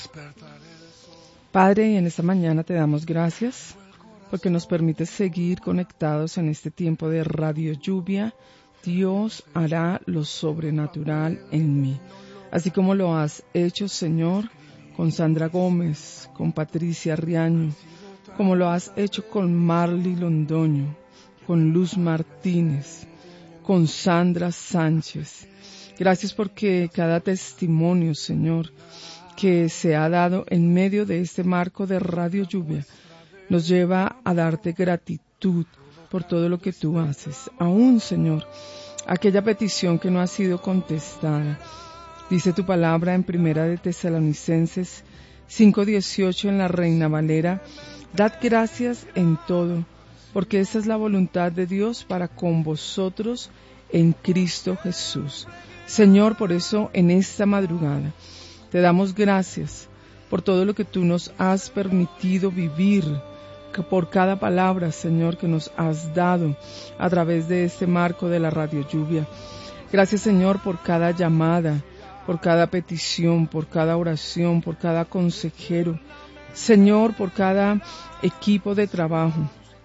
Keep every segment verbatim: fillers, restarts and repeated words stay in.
Padre, en esta mañana te damos gracias porque nos permites seguir conectados en este tiempo de Radio Lluvia. Dios hará lo sobrenatural en mí, así como lo has hecho, Señor, con Sandra Gómez, con Patricia Riaño, como lo has hecho con Marley Londoño, con Luz Martínez, con Sandra Sánchez. Gracias porque cada testimonio, Señor, que se ha dado en medio de este marco de Radio Lluvia, nos lleva a darte gratitud por todo lo que tú haces. Aún, Señor, aquella petición que no ha sido contestada. Dice tu palabra en Primera de Tesalonicenses cinco dieciocho en la Reina Valera: dad gracias en todo, porque esa es la voluntad de Dios para con vosotros en Cristo Jesús. Señor, por eso en esta madrugada te damos gracias por todo lo que tú nos has permitido vivir, que por cada palabra, Señor, que nos has dado a través de este marco de la Radio Lluvia. Gracias, Señor, por cada llamada, por cada petición, por cada oración, por cada consejero. Señor, por cada equipo de trabajo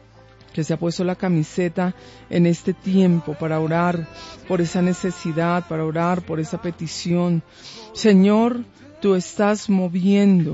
que se ha puesto la camiseta en este tiempo para orar por esa necesidad, para orar por esa petición. Señor, tú estás moviendo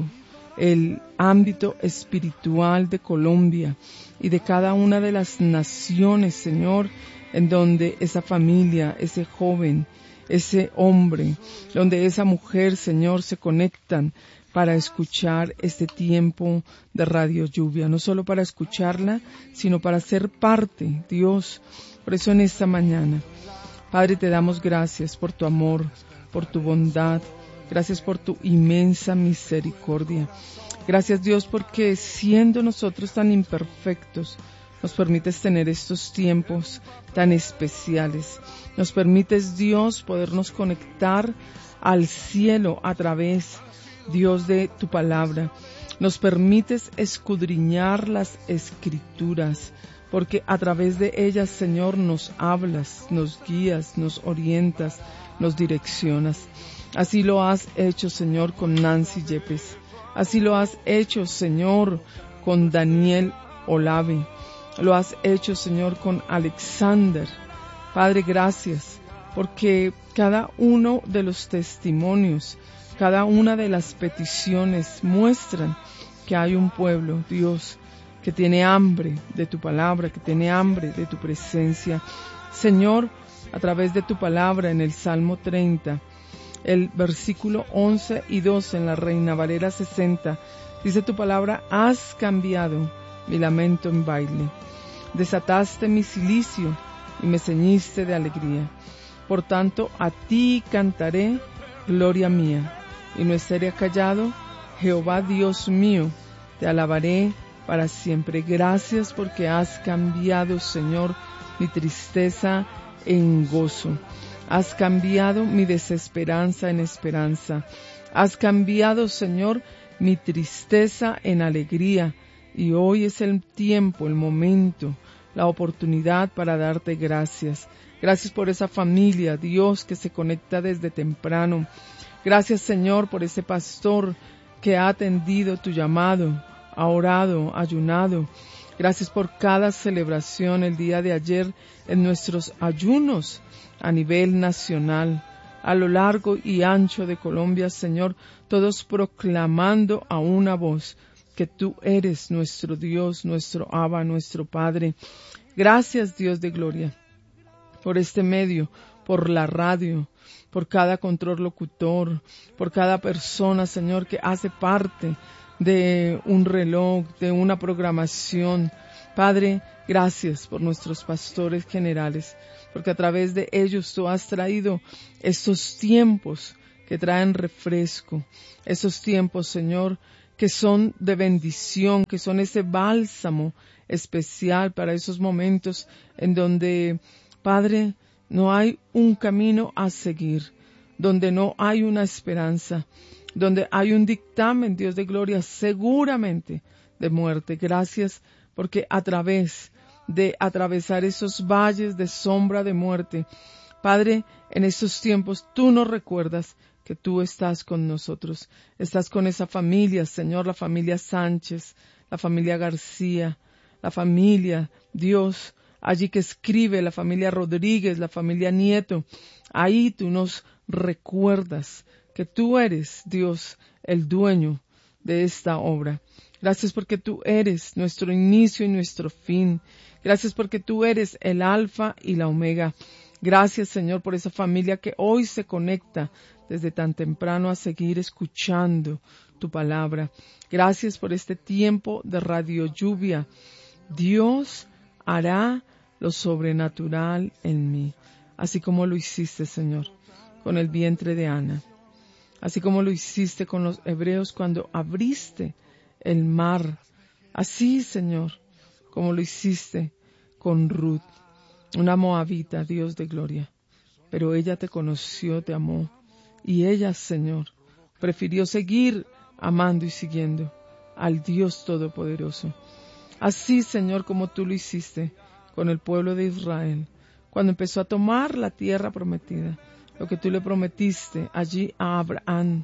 el ámbito espiritual de Colombia y de cada una de las naciones, Señor, en donde esa familia, ese joven, ese hombre, donde esa mujer, Señor, se conectan para escuchar este tiempo de Radio Lluvia, no solo para escucharla, sino para ser parte, Dios. Por eso en esta mañana, Padre, te damos gracias por tu amor, por tu bondad, gracias por tu inmensa misericordia. Gracias, Dios, porque siendo nosotros tan imperfectos, nos permites tener estos tiempos tan especiales. Nos permites, Dios, podernos conectar al cielo a través, Dios, de tu palabra. Nos permites escudriñar las escrituras, porque a través de ellas, Señor, nos hablas, nos guías, nos orientas, nos direccionas. Así lo has hecho, Señor, con Nancy Yepes. Así lo has hecho, Señor, con Daniel Olave. Lo has hecho, Señor, con Alexander. Padre, gracias, porque cada uno de los testimonios, cada una de las peticiones muestran que hay un pueblo, Dios, que tiene hambre de tu palabra, que tiene hambre de tu presencia. Señor, a través de tu palabra en el Salmo treinta, el versículo once y doce en la Reina Valera sesenta, dice tu palabra: has cambiado mi lamento en baile, desataste mi cilicio y me ceñiste de alegría. Por tanto, a ti cantaré, gloria mía, y no estaré callado. Jehová Dios mío, te alabaré para siempre. Gracias porque has cambiado, Señor, mi tristeza en gozo. Has cambiado mi desesperanza en esperanza. Has cambiado, Señor, mi tristeza en alegría. Y hoy es el tiempo, el momento, la oportunidad para darte gracias. Gracias por esa familia, Dios, que se conecta desde temprano. Gracias, Señor, por ese pastor que ha atendido tu llamado, ha orado, ayunado. Gracias por cada celebración el día de ayer en nuestros ayunos a nivel nacional, a lo largo y ancho de Colombia, Señor, todos proclamando a una voz que tú eres nuestro Dios, nuestro Abba, nuestro Padre. Gracias, Dios de gloria, por este medio, por la radio, por cada control locutor, por cada persona, Señor, que hace parte de un reloj, de una programación. Padre, gracias por nuestros pastores generales, porque a través de ellos tú has traído estos tiempos que traen refresco, esos tiempos, Señor, que son de bendición, que son ese bálsamo especial para esos momentos en donde, Padre, no hay un camino a seguir, donde no hay una esperanza, donde hay un dictamen, Dios de gloria, seguramente de muerte. Gracias porque a través de atravesar esos valles de sombra de muerte, Padre, en estos tiempos tú nos recuerdas que tú estás con nosotros. Estás con esa familia, Señor, la familia Sánchez, la familia García, la familia, Dios, allí que escribe, la familia Rodríguez, la familia Nieto. Ahí tú nos recuerdas que tú eres, Dios, el dueño de esta obra. Gracias porque tú eres nuestro inicio y nuestro fin. Gracias porque tú eres el alfa y la omega. Gracias, Señor, por esa familia que hoy se conecta desde tan temprano a seguir escuchando tu palabra. Gracias por este tiempo de Radio Lluvia. Dios hará lo sobrenatural en mí, así como lo hiciste, Señor, con el vientre de Ana, así como lo hiciste con los hebreos cuando abriste el mar, así, Señor, como lo hiciste con Ruth, una moabita, Dios de gloria. Pero ella te conoció, te amó, y ella, Señor, prefirió seguir amando y siguiendo al Dios Todopoderoso. Así, Señor, como tú lo hiciste con el pueblo de Israel, cuando empezó a tomar la tierra prometida, lo que tú le prometiste allí a Abraham,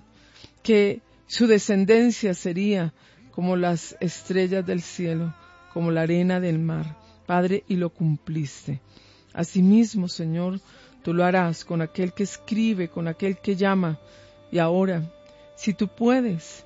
que su descendencia sería como las estrellas del cielo, como la arena del mar. Padre, y lo cumpliste. Asimismo, Señor, tú lo harás con aquel que escribe, con aquel que llama. Y ahora, si tú puedes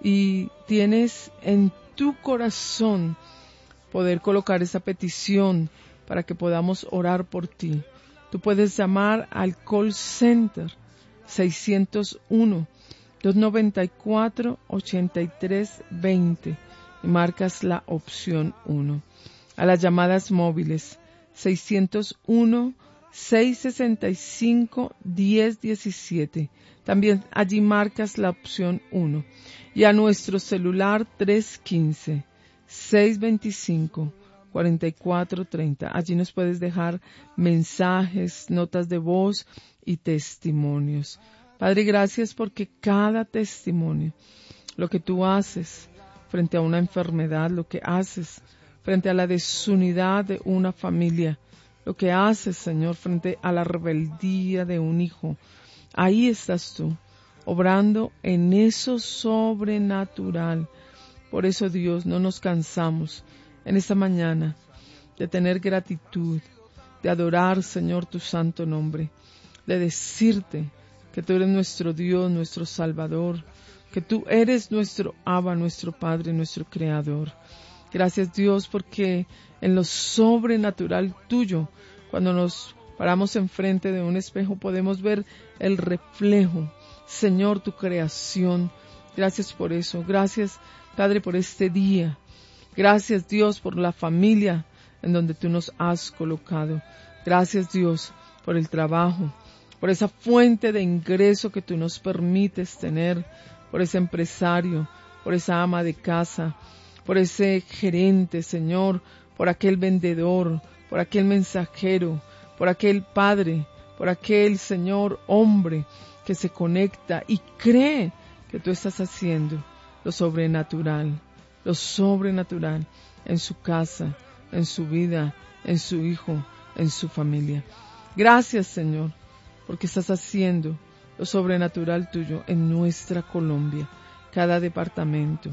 y tienes en tu corazón poder colocar esa petición para que podamos orar por ti, tú puedes llamar al call center seiscientos uno, doscientos noventa y cuatro, ochenta y tres veinte y marcas la opción uno. A las llamadas móviles seiscientos uno, seiscientos sesenta y cinco, diez diecisiete. También allí marcas la opción uno. Y a nuestro celular trescientos quince, seiscientos veinticinco, cuarenta y cuatro treinta. Allí nos puedes dejar mensajes, notas de voz y testimonios. Padre, gracias porque cada testimonio, lo que tú haces frente a una enfermedad, lo que haces frente a la desunidad de una familia, lo que haces, Señor, frente a la rebeldía de un hijo, ahí estás tú, obrando en eso sobrenatural. Por eso, Dios, no nos cansamos en esta mañana de tener gratitud, de adorar, Señor, tu santo nombre, de decirte que tú eres nuestro Dios, nuestro Salvador, que tú eres nuestro Abba, nuestro Padre, nuestro Creador. Gracias, Dios, porque en lo sobrenatural tuyo, cuando nos paramos enfrente de un espejo, podemos ver el reflejo, Señor, tu creación. Gracias por eso. Gracias, Padre, por este día. Gracias, Dios, por la familia en donde tú nos has colocado. Gracias, Dios, por el trabajo, por esa fuente de ingreso que tú nos permites tener, por ese empresario, por esa ama de casa, por ese gerente, Señor, por aquel vendedor, por aquel mensajero, por aquel padre, por aquel, Señor, hombre que se conecta y cree que tú estás haciendo lo sobrenatural, lo sobrenatural en su casa, en su vida, en su hijo, en su familia. Gracias, Señor, porque estás haciendo lo sobrenatural tuyo en nuestra Colombia, cada departamento,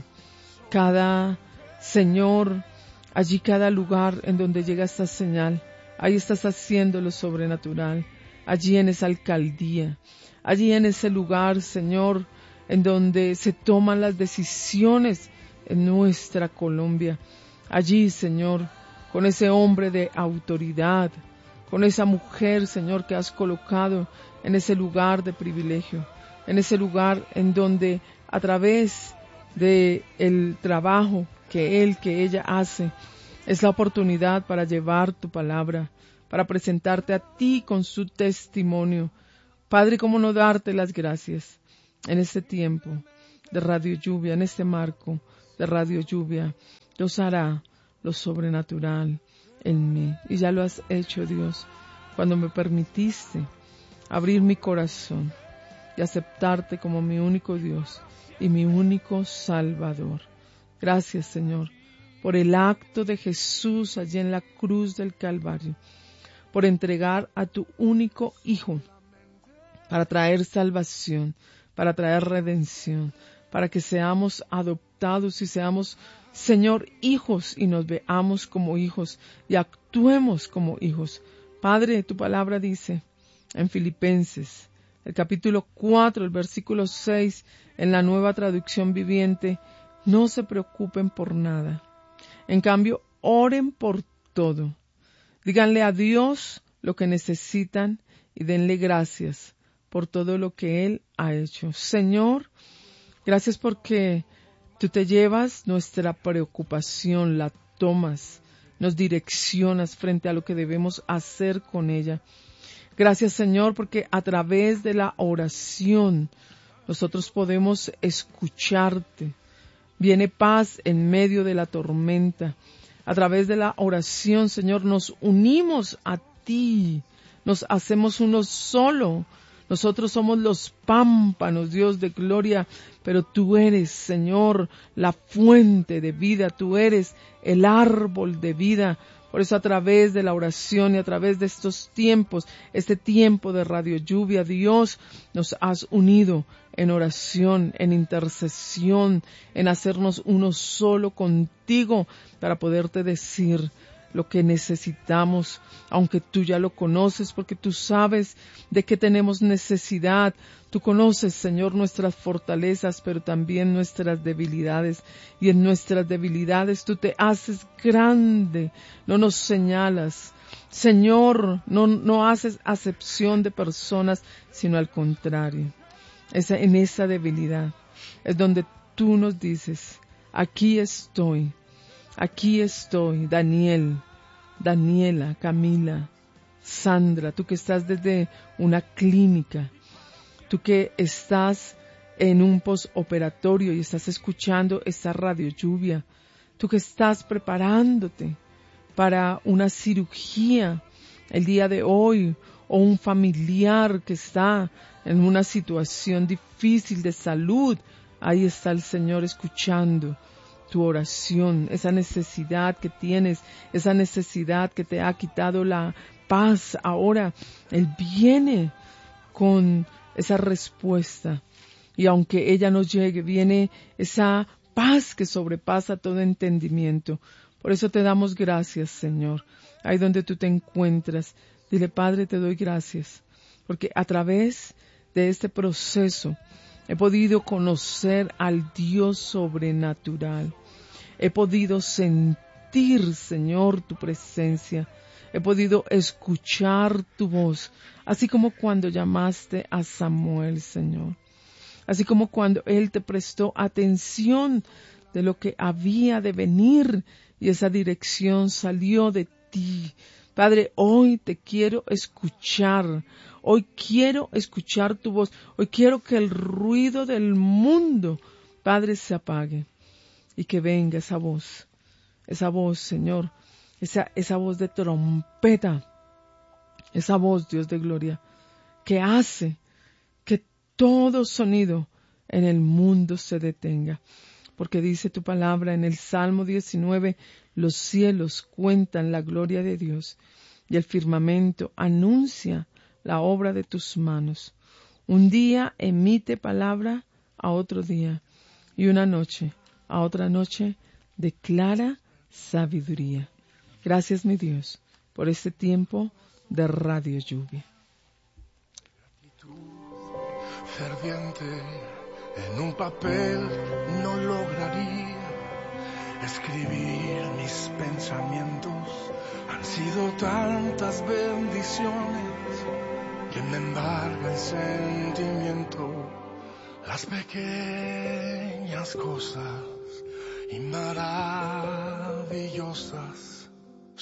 cada, Señor, allí cada lugar en donde llega esta señal, ahí estás haciendo lo sobrenatural, allí en esa alcaldía, allí en ese lugar, Señor, en donde se toman las decisiones en nuestra Colombia. Allí, Señor, con ese hombre de autoridad, con esa mujer, Señor, que has colocado en ese lugar de privilegio, en ese lugar en donde a través de el trabajo que él, que ella hace, es la oportunidad para llevar tu palabra, para presentarte a ti con su testimonio. Padre, ¿cómo no darte las gracias en este tiempo de Radio Lluvia, en este marco de Radio Lluvia? Dios hará lo sobrenatural en mí. Y ya lo has hecho, Dios, cuando me permitiste abrir mi corazón y aceptarte como mi único Dios y mi único Salvador. Gracias, Señor, por el acto de Jesús allí en la cruz del Calvario, por entregar a tu único Hijo para traer salvación, para traer redención, para que seamos adoptados y seamos, Señor, hijos y nos veamos como hijos y actuemos como hijos. Padre, tu palabra dice en Filipenses, el capítulo cuatro, el versículo seis, en la Nueva Traducción Viviente, no se preocupen por nada. En cambio, oren por todo. Díganle a Dios lo que necesitan y denle gracias por todo lo que Él ha hecho. Señor, gracias porque tú te llevas nuestra preocupación, la tomas, nos direccionas frente a lo que debemos hacer con ella. Gracias, Señor, porque a través de la oración nosotros podemos escucharte. Viene paz en medio de la tormenta. A través de la oración, Señor, nos unimos a ti, nos hacemos uno solo. Nosotros somos los pámpanos, Dios de gloria, pero tú eres, Señor, la fuente de vida, tú eres el árbol de vida. Por eso a través de la oración y a través de estos tiempos, este tiempo de Radio Lluvia, Dios, nos has unido en oración, en intercesión, en hacernos uno solo contigo para poderte decir lo que necesitamos, aunque tú ya lo conoces, porque tú sabes de qué tenemos necesidad. Tú conoces, Señor, nuestras fortalezas, pero también nuestras debilidades. Y en nuestras debilidades tú te haces grande, no nos señalas. Señor, no, no haces acepción de personas, sino al contrario. Esa, en esa debilidad es donde tú nos dices, aquí estoy. Aquí estoy, Daniel, Daniela, Camila, Sandra, tú que estás desde una clínica, tú que estás en un postoperatorio y estás escuchando esta Radio Lluvia, tú que estás preparándote para una cirugía el día de hoy, o un familiar que está en una situación difícil de salud, ahí está el Señor escuchando tu oración, esa necesidad que tienes, esa necesidad que te ha quitado la paz. Ahora Él viene con esa respuesta y aunque ella no llegue, viene esa paz que sobrepasa todo entendimiento. Por eso te damos gracias, Señor. Ahí donde tú te encuentras, dile, Padre, te doy gracias, porque a través de este proceso he podido conocer al Dios sobrenatural. He podido sentir, Señor, tu presencia. He podido escuchar tu voz, así como cuando llamaste a Samuel, Señor. Así como cuando Él te prestó atención de lo que había de venir y esa dirección salió de ti. Padre, hoy te quiero escuchar. Hoy quiero escuchar tu voz. Hoy quiero que el ruido del mundo, Padre, se apague y que venga esa voz. Esa voz, Señor, esa, esa voz de trompeta. Esa voz, Dios de gloria, que hace que todo sonido en el mundo se detenga. Porque dice tu palabra en el Salmo diecinueve, los cielos cuentan la gloria de Dios y el firmamento anuncia la obra de tus manos. Un día emite palabra a otro día y una noche a otra noche declara sabiduría. Gracias, mi Dios, por este tiempo de Radio Lluvia. Ferviente en un papel no lograría escribir mis pensamientos. Han sido tantas bendiciones que me embarga el sentimiento. Las pequeñas cosas y maravillosas